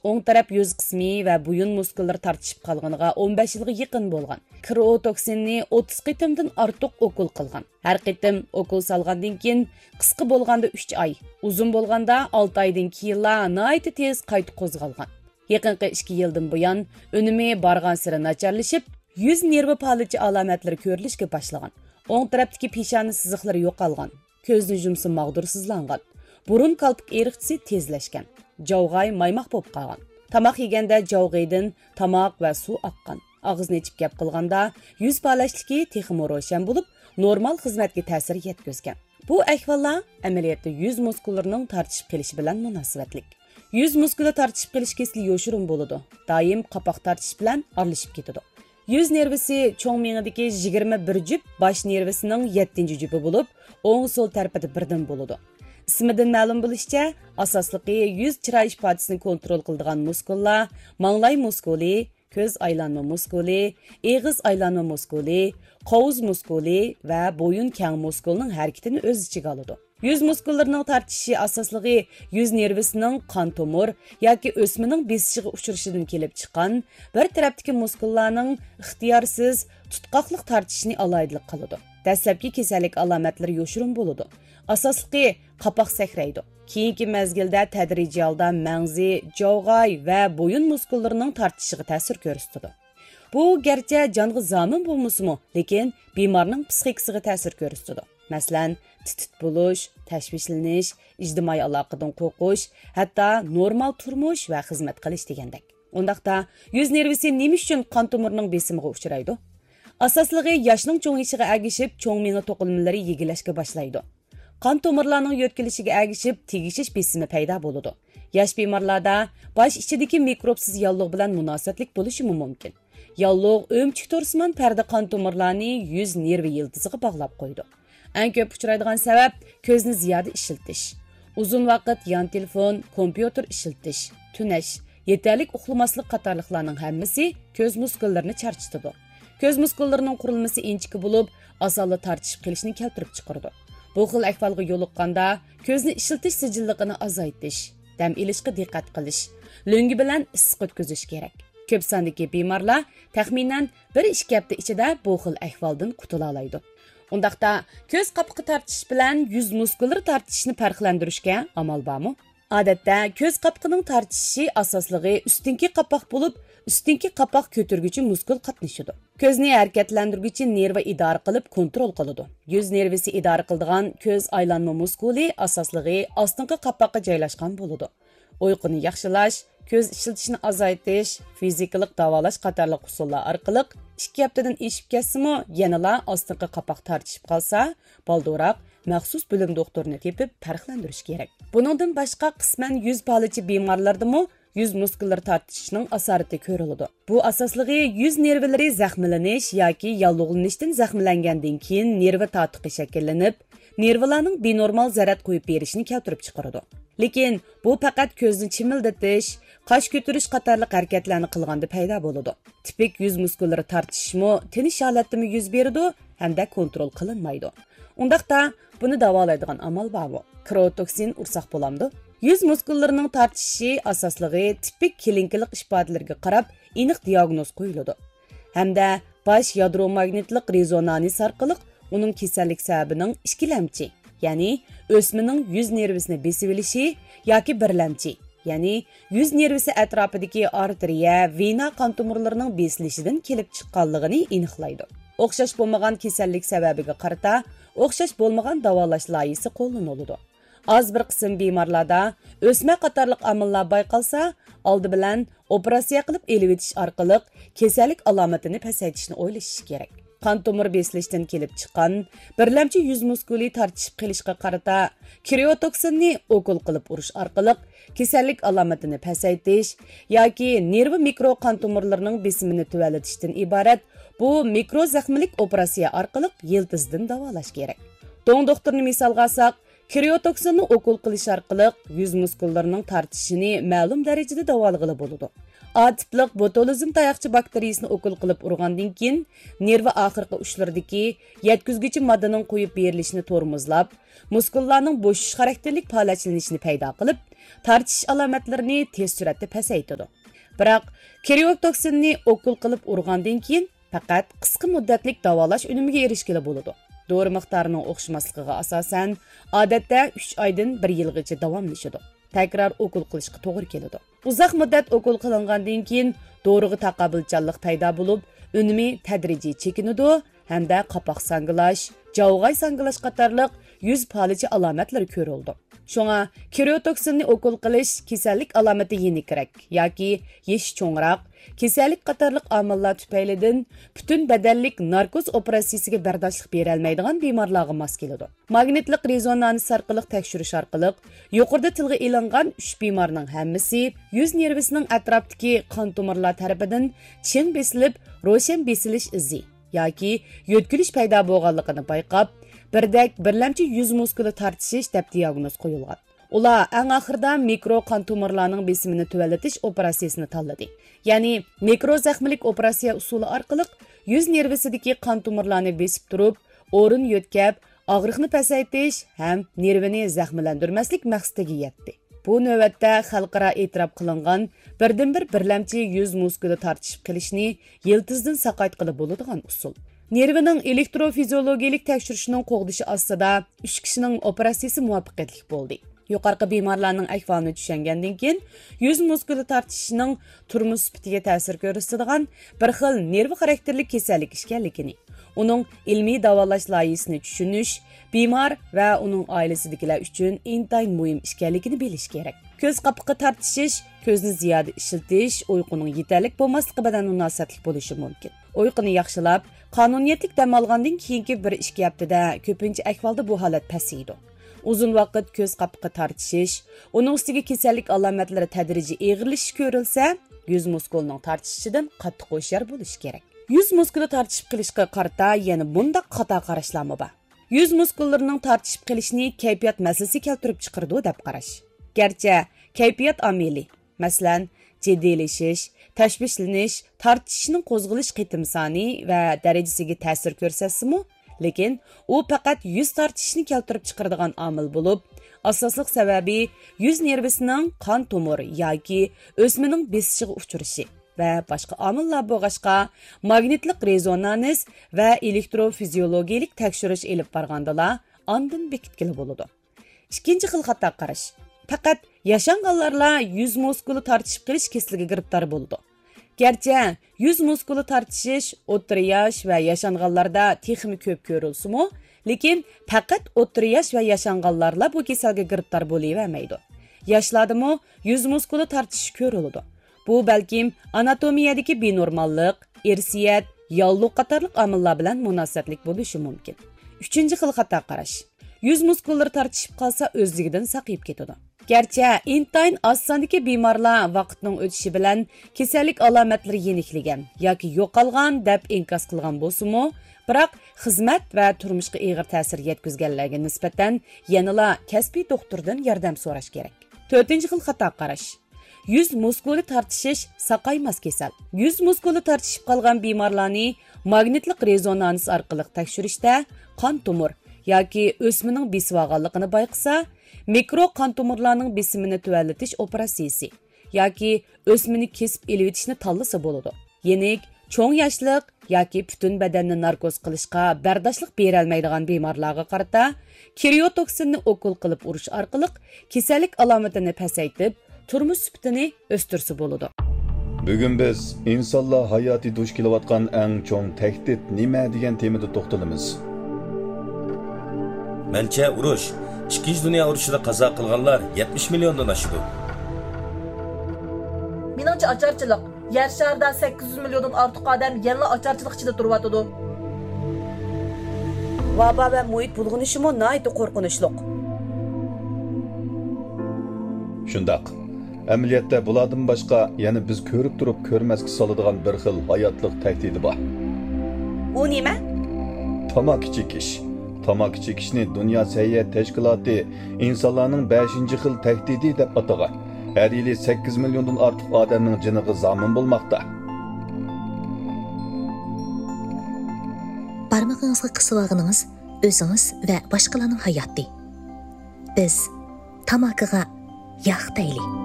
o'ng taraf yuz qismi va bo'yin muskullari tortishib qolganiga 15 yilga yaqin bo'lgan. Kriotoksinni 30 qitimdan ortiq okul qilgan. Har qitim okul salgandan keyin qisqa bo'lganda 3 oy, uzun bo'lganda 6 oydan keyinla nihoyat tez qayta qo'zg'algan. Yaqinqi 2 yildan buyon unumi borgan sari nacharlashib, yuz nervi faoliyati alomatlari ko'rilishga boshlagan. O'ng tarafdagi peshona siziqlari yo'qolgan. Ko'zni yumsi mag'dursizlangan. Burun qalpiq eriqchisi tezlashgan. Javg'ay maymoq bo'lib qolgan. Tamoq yeganda javg'aydan tamoq va suv oqqan. Og'izni ichib gap qilganda yuz faoliyati texmo ro'shan bo'lib, normal xizmatga ta'sir yetkazgan. Bu ahvollar amaliyotda yuz muskullarining tortishib qelishi bilan munosabatlik. Yuz muskuli tortishib qelish kesli yoshirin bo'ladi. Doim qapoq tortish bilan aralashib ketadi. Yuz nervisi cho'ng miyadagi 21 jup, bosh nervisining 7-jupi bo'lib, o'ng so'l tarafida birdan bo'ladi. İsmidan ma'lum bo'lishicha, asosligi yuz chiroy ifodasini kontrol qiladigan muskullar manglay muskuli, ko'z aylanma muskuli, eg'iz aylanma muskuli, qovuz muskuli va bo'yin kang muskulining harakatini o'z ichiga oladi. Yuz muskullarining tortishi asosligi yuz nervisining qon tomir yoki o'smaning besishiga uchrashidan kelib chiqqan bir tarafdagi muskullarning ixtiyorsiz tutqoqliq tortishini alaydilik qiladi. Dastlabki kasallik alomatlari yoshirin bo'ladi. Asosligi qapoq sakraydi. Keyingi mezgilda tadrijiy holda mangzi, javg'ay va bo'yin muskullarining tortishiga ta'sir ko'rsatadi. Bu garchi jonga zomin bo'lmasa-mu, lekin bemorning psixikasiga ta'sir ko'rsatadi. Masalan, titit bo'lish, tashvishlanish, ijtimoiy aloqadan qo'rqish, hatto normal turmush va xizmat qilish degandek. Undaqda yuz nervisi nima uchun qon tomirining besimiga uchraydi? Asosligi yoshning cho'ng'ishiga agishib, cho'ng miya to'qilmalari yegilashga boshlaydi. Qon tomirlarning yo'tkilishiga agishib, tegishish besimi paydo bo'ladi. Yosh bemorlarda bosh ichidagi mikrobsiz yallig'i bilan munosabatlik bo'lishi mumkin. Yallig'i o'mchik to'rsimon parda qon tomirlarini yuz nervi yildiziga bog'lab qo'ydi. Eng ko'p uchraydigan sabab ko'zni ziyoda ishiltish. Uzun vaqt yon telefon, kompyuter ishiltish, tunash, yetarlik uxlamaslik qatorliqlarning hammasi ko'z muskullarini charchatadi. Ko'z muskullarining qurilmasi inchiki bo'lib, osonli tortishib qilishni keltirib chiqaradi. Bu xil ahvolga yo'liqqanda ko'zni ishiltish sijilligini azaytish, dam ilishga diqqat qilish, lo'ngi bilan issiq o'tkazish kerak. Ko'p sondagi bemorlar taxminan 1-2 hafta ichida bu xil ahvoldan qutula oladi. Undaqda ko'z qapiqi tortish bilan yuz muskullari tortishni farqlantirishga amal bormi? Odatda ko'z qapiqining tortishi asosligi ustinki qapoq bo'lib, ustinki qapoq ko'targuvchi muskul qatnashadi. Ko'zni harakatlantiruvchi nerva idora qilib kontrol qiladi. Yuz nervisi idora qiladigan ko'z aylanma muskuli asosligi ostinki qapoqqa joylashgan bo'ladi. Uyquni yaxshilash, ko'z ishiltishini azaytish, fizikalik davolash qatorliq usullar orqali 2 haftadan eshib ketsa-mu, yanala ostinki qapoq tortishib qolsa, balduroq maxsus bo'lim doktorini tepib farqlantirish kerak. Buningdan boshqa qisman yuz faoliyati bemorlardami yuz muskullari tortishining asorati ko'riladi. Bu asosligi yuz nervlari zaxmlanish yoki yallig'lanishdan zaxmlangandan keyin nerva tortiqi shakllanib, nervlarning benormal zarar qo'yib berishini keltirib chiqaradi. Lekin bu faqat ko'zni chimildatish, qosh ko'tarish qatorliq harakatlarni qilganda paydo bo'ladi. Tipik yuz muskullari tortishmi, tinish holatimi yuz beradi hamda kontrol qilinmaydi. Undaqda buni davolaydigan amal bormi? Kriotoksin ursak bo'lamdi. Yuz muskullarining tortishi asosligi tipik klinikalik ifodalarga qarab aniq diagnoz qo'yiladi. Hamda bosh yadromagnitlik rezonans orqali uning kasallik sababining ikkilamchi, ya'ni o'smaning yuz nervisini besib olishi yoki birlamchi, ya'ni yuz nervisi atrofidagi arteriya, vena qon tomirlarining besilishidan kelib chiqqanligini aniqlaydi. O'xshash bo'lmagan kasallik sababiga qarata o'xshash bo'lmagan davolash loyihasi qo'llaniladi. Az bir qism bemorlarda o'sma qatorliq omillar bayqalsa, oldi bilan operatsiya qilib elib o'tish orqali kasallik alomatini pasaytishni o'ylash kerak. Qon tomir besilishdan kelib chiqqan birlamchi yuz muskuli tortishib qilishga qarata kriotoksinni okul qilib urish orqali kasallik alomatini pasaytish yoki nervi mikro qon tomirlarining besimini tuvallatishdan iborat bu mikro zaxmlik operatsiya orqali yiltizdan davolash kerak. Do'ng doktorni misolga olsak, kriotoksinni okul qilish orqali yuz muskullarining tortishini ma'lum darajada davolag'ili bo'ladi. A tipliq botulizm tayoqcha bakteriyasini okul qilib urgandan keyin nervi oxirgi uchlaridagi yetkazguvchi moddaning qo'yib berilishini tormozlab, muskullarning bo'shish xarakterlik faoliyatlanishini paydo qilib, tartish alomatlarini tez suratda pasaytadi. Biroq kriotoksinni okul qilib urgandan keyin faqat qisqa muddatlik davolash unimiga erishgili bo'ladi. Dori miqdorining o'xshamasligiga asosan odatda 3 oydan 1 yilgacha davomlashadi. Takrar okul qilishga to'g'ri keladi. Uzoq muddat okul qilingandan keyin doriga taqobilchanlik paydo bo'lib, unimi tadrijiy chekinadi hamda qapoq sangilash, javg'ay sangilash qatorliq yuz polichi alomatlar ko'rildi. Shunga kriotoksinni okul qilish kasallik alomati yenikrak yoki yesh cho'ngroq, kasallik qatorliq omillar tufaylidan butun badanlik narkoz operatsiyasiga bardoshlik bera olmaydigan bemorlarga mos keladi. Magnitlik rezonans orqali tekshirish orqali yuqorida tilga ilingan 3 bemorning hammasi yuz nervisining atrofidagi qon tomirlar tarafidan chin besilib, ro'shan besilish izi yoki yo'tkilish paydo bo'lganligini bayqab, birdak birlamchi yuz muskuli tortishish deb diagnoz qo'yilgan. Ular eng oxirida mikro qon tomirlarning besimini tuvalatish operatsiyasini tanladi. Ya'ni mikro zaxmilik operatsiya usuli orqali yuz nervisidagi qon tomirlarni besib turib, o'rin yo'tkab, og'riqni pasaytirish ham nervini zaxmlantirmaslik maqsadiga yetdi. Bu navbatda xalqaro e'tirof qilingan birdan-bir birlamchi yuz muskuli tortishib qilishni yiltizdan saqaytqili bo'ladigan usul. Nervining elektrofiziologik tekshirishining qo'g'dishi ostida 3 kishining operatsiyasi muvaffaqiyatli bo'ldi. Yuqorqi bemorlarning ahvolini tushungandan keyin yuz muskuli tortishining turmush sifatiga ta'sir ko'rsatadigan bir xil nerv xarakterli kasallik ekanligini, uning ilmiy davolash loyihasini tushunish, bemor va uning oilasidagilar uchun intayin muhim ekanligini bilish kerak. Ko'z qapiqi tortishish, ko'zni ziyoda ishiltish, uyquning yetarli bo'lmasligi bilan munosabatli bo'lishi mumkin. Uyquni yaxshilab, qonuniyatlik dam olgandan keyingi 1-2 haftada ko'pincha ahvolda bu holat pasaydi. Uzun vaqt ko'z qapiqi tortishish, uning ustiga kasallik alomatlari tadrijiy eg'irlashish ko'rilsa, yuz muskulining tortishishidan qattiq hushyor bo'lish kerak. Yuz muskuli tortishib qilishga qarata yana bundaq xato qarashlarmi bor. Yuz muskullarining tortishib qilishni kayfiyat masalasi keltirib chiqardi deb qarash. Garchi kayfiyat omili, masalan, jiddiylashish, tashvishlanish, tortishishning qo'zg'alish qitim soni va darajasiga ta'sir ko'rsatsa-mu, lekin u faqat yuz tortishishni keltirib chiqaradigan omil bo'lib, asosliq sababi yuz nervisining qon tomir yoki o'smaning besishiga uchrashi va boshqa omillar bo'lg'ashqa magnitlik rezonans va elektrofiziologik tekshirish elib borgandalar ondan bekitkili bo'ladi. Ikkinchi xil xato qarash. Faqat yashanganlarla yuz muskuli tortishib qilish kasaliga giribtor bo'ldi. Gerçi yuz muskuli tortishish o'rta yosh va yashanganlarda texmi ko'p ko'rilsa-mu, lekin faqat o'rta yosh va yashanganlarla bu kasalga giribtor bo'lavermaydi. Yoshlardami yuz muskuli tortishish ko'riladi. Bu balkim anatomiyadagi benormallik, irsiyat, yolliq qatorliq omillar bilan munosabatlik bo'lishi mumkin. Uchinchi xil xato qarash. Yuz muskullari tortishib qolsa o'zligidan saqayib ketadi. Gerçi intayin oz sondagi bemorlar vaqtning o'tishi bilan kasallik alomatlari yenikligan yoki yo'qolgan deb inkos qilgan bo'lsa-mu, biroq xizmat va turmushga og'ir ta'sir yetkazganlarga nisbatan yanala kasbiy doktordan yordam so'rash kerak. To'rtinchi xil xato qarash. Yuz muskuli tortishish saqaymas kasal. Yuz muskuli tortishib qolgan bemorlarni magnitlik rezonans orqali tekshirishda qon tomir yoki o'smaning besib olganligini bayqasa, mikro qon tomirlarning besimini tuvalatish operatsiyasi yoki o'smini kesib elitishni tanlasa bo'ladi. Yenik, cho'ng yoshliq yoki butun badanni narkoz qilishga bardoshlik bera olmaydigan bemorlarga qarata kriotoksinni okul qilib urish orqali kasallik alomatini pasaytib, turmush sifatini o'stirsa bo'ladi. Bugun biz insonlar hayotiy duch kelayotgan eng cho'ng tahdid nima degan temada to'xtalamiz. Mencha urush, Ikkinchi dunyo urushida qazo qilganlar 70 milliondan oshdi. Meningcha ocharchilik. Yer sharida 800 milliondan ortiq odam yana ocharchilik ichida turyotdi. Vaba va muhit bulg'unishimi nihoyat qo'rqinchli. Shundaq. Amaliyotda bulardan boshqa yana biz ko'rib turib ko'rmasga soladigan bir xil hayotlik tahdidi bor. U nima? Tamaki chekish. Tamaki chekishni Dunyo səhiyyə təşkilatı insanların 5-ci xil təhdidi deb atagan. Hər yili 8 milyondan artıq adamның ciniga zamin bolmaqda. Barmağınızga qısıb alğınız özünüz və başqalarının hayatı. Biz tamakıga yo'q deyli.